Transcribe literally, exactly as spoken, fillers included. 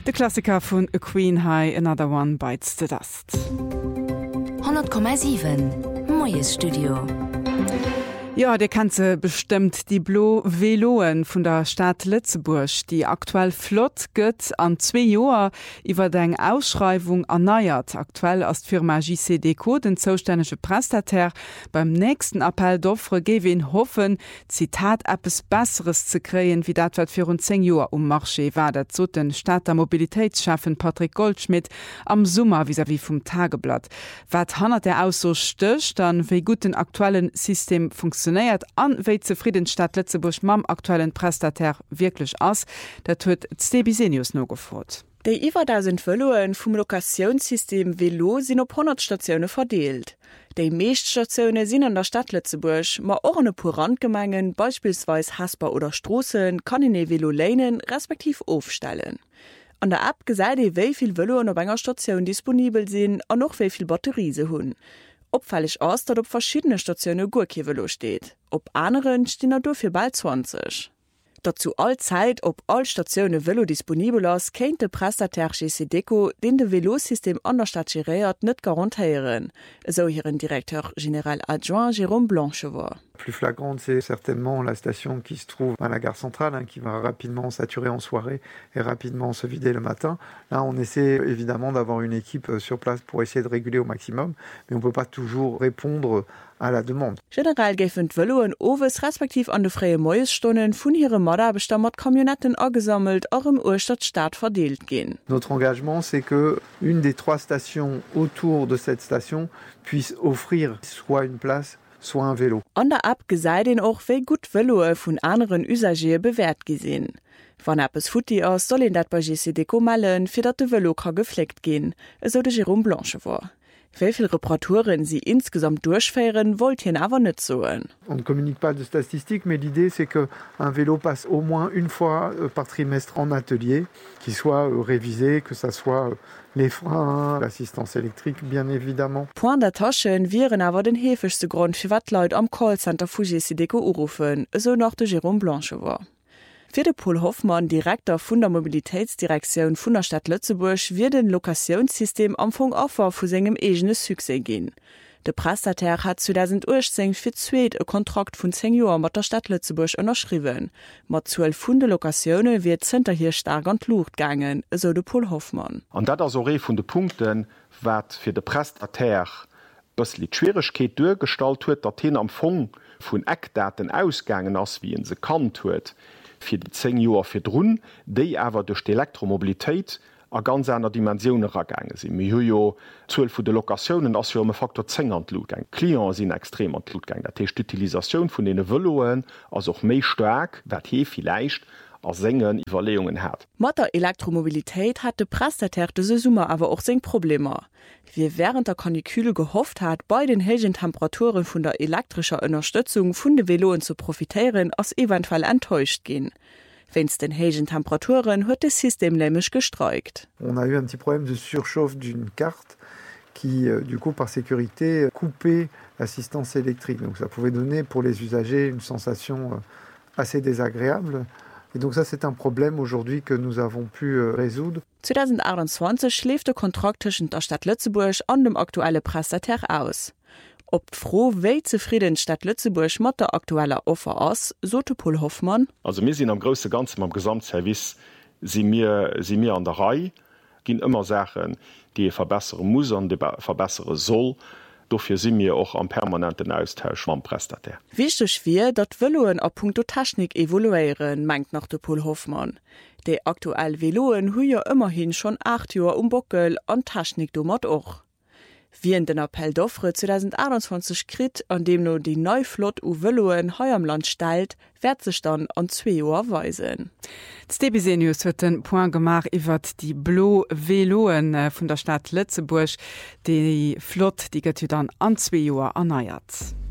De Klassiker vun A Queen High, Another One Bites the Dust. hundert Komma sieben Moyes Studio. Ja, der kennt ze bestimmt die Blo Veloen vun der Stadt Lützeburg, die aktuell flott gëtt an zwei Joer iwwer deng Ausschreibung erneuert. Aktuell as d Firma J C Deco den zostännege Prestataire beim nächsten Appell d'offre gewin hoffen, Zitat Appes besseres ze kreien, wie dat wat fir un zehn Joer um Marché war, dat zo den Stadt der Mobilitätsschaffen Patrick Goldschmidt am Summer vis-à-vis vum Tageblatt. Wat hannner der aus so stöcht, dann wéi gut den aktuellen System funktioniert an wéi zufrieden Stadt Lützeburg mam aktuellen Prestataire wirklich ass, dat huet Stebisenius no gefrot. Dei iwwer tausend Vëloen vum Lokationssystem Velo sinn op hundert Stationune verdeelt. Dei meescht Stationune sinn an der Stadt Lützeburg, ma orne pur Randgemengen, beispielsweise Hasper oder Strossen, kann in e Velo leinen respektiv aufstellen. An der App gesäit ei wéiviel Vëloen op enger Stationun disponibel sinn an noch wéiviel Batteriese hunn. Opfällig aus, dat op verschiedene Stationune Gurkivelo steht. Op anderen stehen er dofir bald zwanzig. Dazu all Zeit, ob all Stationune Velo disponibel ass, kennt de Prestataire J C Deco, den de Velosystem an der Stadt gériert net garantiieren, so hireieren Direkteur Général Adjoint Jérôme Blanchevaux. Plus flagrante, c'est certainement la station qui se trouve à la gare centrale, hein, qui va rapidement saturer en soirée et rapidement se vider le matin. Là, on essaie évidemment d'avoir une équipe sur place pour essayer de réguler au maximum, mais on ne peut pas toujours répondre à la demande. Generell geffen d'Veloen owes respektiv an de freie Moiesstunden vun hire Maderbestand mat Kamionetten agesammelt or im Urstadtstaat verdeelt gehen. Notre engagement, c'est que une des trois stations autour de cette station puisse offrir soit une place, soit un Velo. An der App gesäit den och wéi gut Veloe vun anderen Usagier bewährt gesinn. Wann Appes Futti aus soll en dat bei J C Deco mallen, fir dat de Velo ka gefleckt gin, eso de Jérôme Blanchevaux. Wieviel Reparaturen sie insgesamt durchfeieren, wollt ihr aber nicht soen. On ne communique pas de statistiques, mais l'idée c'est qu'un vélo passe au moins une fois par trimestre en atelier, qu'il soit révisé, que ça soit les freins, l'assistance électrique bien évidemment. Point der Taschen wären aber den heftigste Grund für wat Leute am Callcenter von J C Deco urufen, so noch de Jérôme Blanchevaux. Für de Paul Hoffmann, Direktor vun der Mobilitätsdirektion vun der Stadt Lützeburg, wird den Lokationssystem am Fong offer vu segem egene Suse gin. De Prestataire hat zweitausendachtzehn fir zweet e Kontrakt vun zehn Joer mat der Stadt Lützeburg ënnerschriwen. Mat zwölf vun de Lokationune wird zenter hier stark an Luucht gangen, so de Paul Hoffmann. An dat as oré vun de Punkten wat fir de Prestataire bëssli d'Schwierigkeet durchgestalt huet, dat hin am Fong vun Eckdaten ausgangen ass wie en se kann huet. Für die zehn Joer fir Drun, déi awer durch die Elektromobilitéit a ganz einer Dimensionen ergangen sind. Mi jo zwölf vu de Lokationen as jo Faktor zehn an Lutgang. Klient sind extrem an Lutgang. Dat heißt, die Utilisation von den Veloen as auch méi stark, wat he vielleicht als Sengen Überlegungen hat. Mat der Elektromobilitéit hat de Prestataire de Summer aber auch seng Probleme. Wie während der Kaniküle gehofft hat, bei den hegen Temperaturen vun der elektrischer Unterstützung vun de Veloen zu profitieren, ass eventuell enttäuscht gin. Wenns den hegen Temperaturen huet das System nämlich gestreikt. On a eu un petit problème de surchauffe d'une carte qui, euh, du coup, par sécurité, coupait l'assistance électrique. Donc ça pouvait donner pour les usagers une sensation euh, assez désagréable. Et donc ça, c'est un problème aujourd'hui que nous avons pu euh, résoudre. zwanzig einundzwanzig schläft der Kontrakt zwischen der Stadt Lützeburg und dem aktuellen Prestataire aus. Ob froh, wie zufrieden Stadt Lützeburg mit der aktuellen Offer aus, so Paul Hoffmann. Also wir sind am größten Ganzen am Gesamtservice, sind wir, sind wir an der Reihe, gehen immer Sachen, die verbessern muss und die verbessern soll. Dafür sind wir auch am permanenten Austausch mit dem Prestataire. Wichtig wäre, dass Veloen auf Punkto Technik evoluieren, meint noch der Paul Hoffmann. Die aktuellen Veloen haben ja immerhin schon acht Jahre um Bockel und Technik damit auch. Wie in den Appell d'offre zwanzig einundzwanzig krit, an dem nur die neue Flot u Veloen heu am Land stellt, wird sich dann an zwei Jahre weisen. Stebisenius huet den Point gemacht iwwer die Blo Veloen vun der Stadt Lützeburg, die Flot die gëtt dann an zwei Joer erneuert.